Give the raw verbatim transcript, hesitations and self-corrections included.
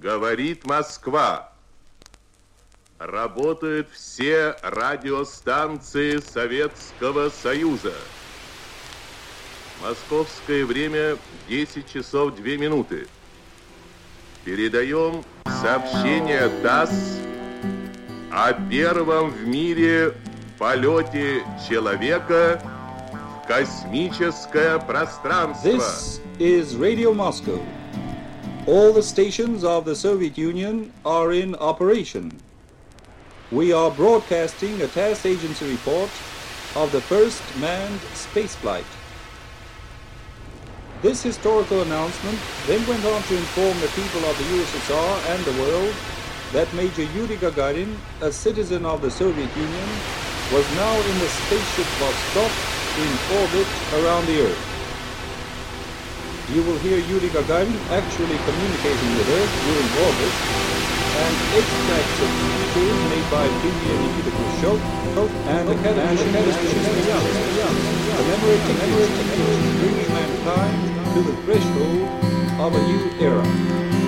Говорит Москва. Работают все радиостанции Советского Союза. Московское время десять часов две минуты. Передаем сообщение ТАСС о первом в мире полете человека в космическое пространство. This is Radio Moscow. All the stations of the Soviet Union are in operation. We are broadcasting a TASS agency report of the first manned spaceflight. This historical announcement then went on to inform the people of the U S S R and the world that Major Yuri Gagarin, a citizen of the Soviet Union, was now in the spaceship Vostok in orbit around the Earth. You will hear Yuri Gagarin actually communicating with Earth during orbit, and extracts of speeches made by Premier Nikita Khrushchev and Academy commemorating bringing mankind to the threshold of a new era.